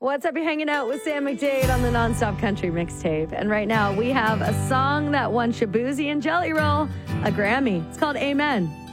What's up? You're hanging out with Sam McDade on the Nonstop Country Mixtape. And right now we have a song that won Shaboozey and Jelly Roll a Grammy. It's called Amen.